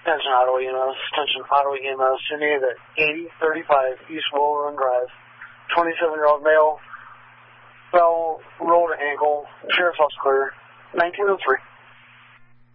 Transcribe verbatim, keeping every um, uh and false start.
Attention Ottawa E M S, attention Ottawa E M S, Unit at eighty thirty-five East Will Run Drive. twenty-seven-year-old male, fell, rolled ankle, sheriff's house clear, nineteen oh three.